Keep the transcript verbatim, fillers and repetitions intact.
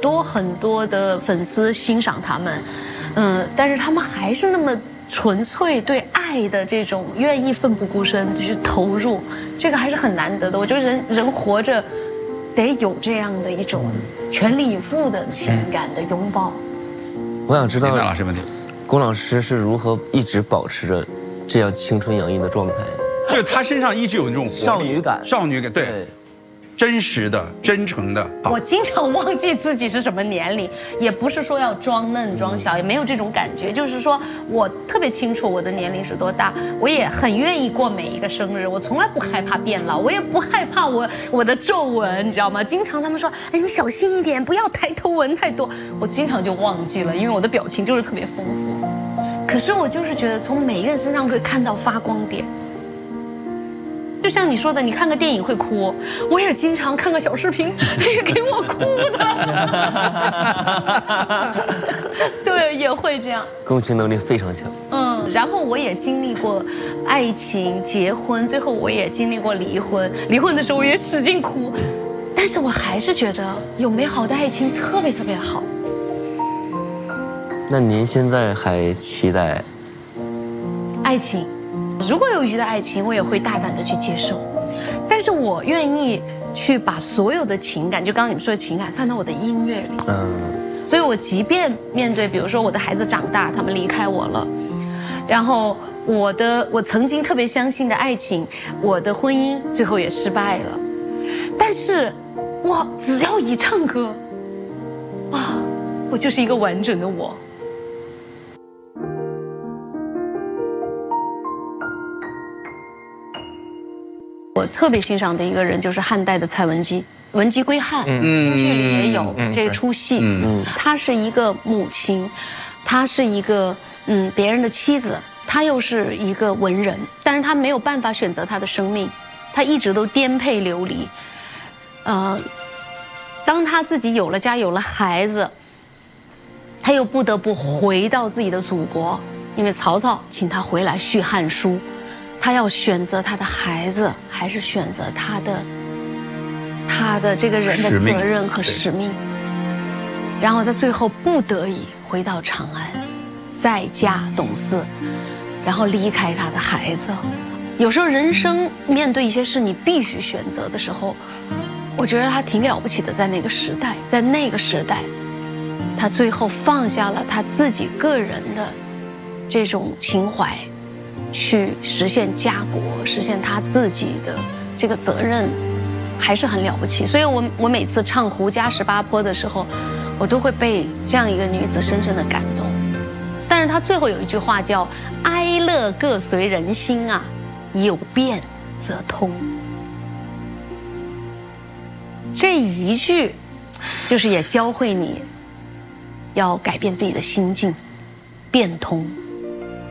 多很多的粉丝欣赏他们，嗯，但是他们还是那么纯粹对爱的这种愿意奋不顾身去投入，这个还是很难得的。我觉得人人活着得有这样的一种全力以赴的情感的拥抱。 我想知道老师问题， 龚老师是如何一直保持着这样青春洋溢的状态？ 就是他身上一直有那种少女感， 少女感，对。对，真实的、真诚的。 我经常忘记自己是什么年龄，也不是说要装嫩装小，也没有这种感觉。就是说我特别清楚我的年龄是多大，我也很愿意过每一个生日，我从来不害怕变老，我也不害怕我我的皱纹，你知道吗？经常他们说，哎，你小心一点，不要抬头纹太多。我经常就忘记了，因为我的表情就是特别丰富。可是我就是觉得从每一个人身上会看到发光点。就像你说的，你看个电影会哭，我也经常看个小视频，也给我哭的。对，也会这样。 共情能力非常强。 嗯，然后我也经历过爱情、结婚，最后我也经历过离婚。离婚的时候我也使劲哭，但是我还是觉得有美好的爱情特别特别好。 那您现在还期待爱情？如果有鱼的爱情，我也会大胆的去接受，但是我愿意去把所有的情感，就刚刚你们说的情感，放到我的音乐里。嗯，所以我即便面对，比如说我的孩子长大，他们离开我了，然后我的我曾经特别相信的爱情，我的婚姻最后也失败了，但是我只要一唱歌，哇，我就是一个完整的我。我特别欣赏的一个人就是汉代的蔡文姬，文姬归汉，京剧里也有这出戏。她是一个母亲，她是一个嗯别人的妻子，她又是一个文人，但是她没有办法选择她的生命，她一直都颠沛流离。呃，当她自己有了家有了孩子，她又不得不回到自己的祖国，因为曹操请她回来续《汉书》。他要选择他的孩子，还是选择他的他的这个人的责任和使命？然后他最后不得已回到长安，再嫁董穷，然后离开他的孩子。有时候人生面对一些事你必须选择的时候，我觉得他挺了不起的。在那个时代，在那个时代，他最后放下了他自己个人的这种情怀，去实现家国，实现他自己的这个责任，还是很了不起。所以我我每次唱《胡笳十八坡》的时候，我都会被这样一个女子深深的感动。但是她最后有一句话叫“哀乐各随人心啊，有变则通”。这一句，就是也教会你要改变自己的心境，变通。